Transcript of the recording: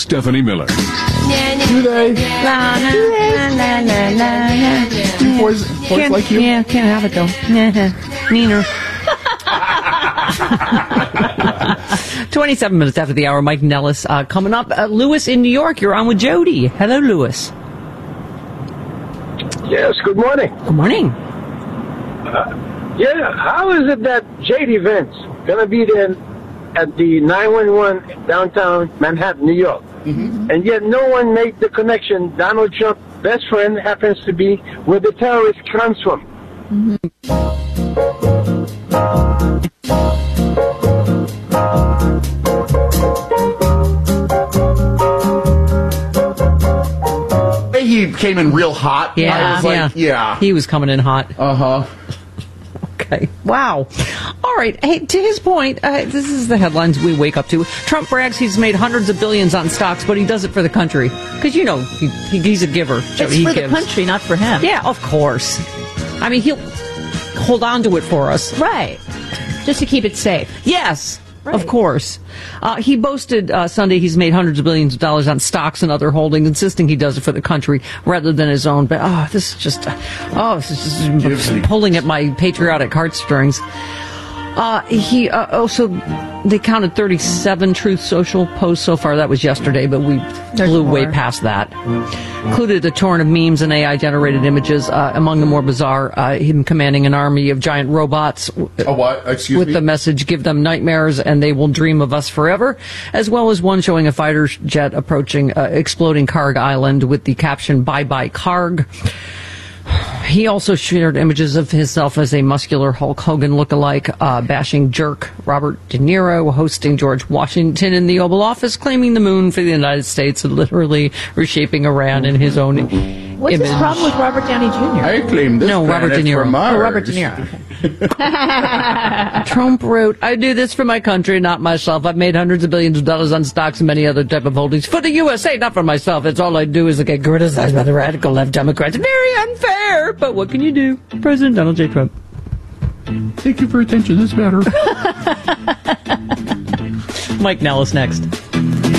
Stephanie Miller. Do they? Boys like you? Yeah, can't have it though. Neener. 27 minutes after the hour, Mike Nellis coming up. Lewis in New York, you're on with Jody. Hello, Lewis. Yes, good morning. Good morning. How is it that J.D. Vance going to be there at the 911 downtown Manhattan, New York? Mm-hmm. And yet no one made the connection. Donald Trump's best friend happens to be where the terrorist comes from. Mm-hmm. He came in real hot. Yeah, I was like, yeah. He was coming in hot. Uh-huh. Okay. Wow. All right. Hey, to his point, this is the headlines we wake up to. Trump brags he's made hundreds of billions on stocks, but he does it for the country. Because, you know, he's a giver. It's for the country, not for him. Yeah, of course. I mean, he'll hold on to it for us. Right. Just to keep it safe. Yes. Right. Of course. He boasted Sunday he's made hundreds of billions of dollars on stocks and other holdings, insisting he does it for the country rather than his own. But this is just pulling at my patriotic heartstrings. He also, they counted 37 Truth Social posts so far. That was yesterday, but we blew way past that. Included a torrent of memes and AI-generated images. Among the more bizarre, him commanding an army of giant robots. What? Excuse with me? the message, give them nightmares and they will dream of us forever. As well as one showing a fighter jet approaching, exploding Karg Island with the caption, bye-bye Karg. He also shared images of himself as a muscular Hulk Hogan lookalike, bashing jerk Robert De Niro, hosting George Washington in the Oval Office, claiming the moon for the United States, and literally reshaping Iran in his own What's image. his problem with Robert Downey Jr.? I claim this Robert De Niro. for Mars. Oh, Robert De Niro. Okay. Trump wrote, I do this for my country, not myself. I've made hundreds of billions of dollars on stocks and many other type of holdings for the USA, not for myself. It's all I do is get criticized by the radical left Democrats. Very unfair, but what can you do? President Donald J. Trump. Thank you for attention. This matter. Mike Nellis next.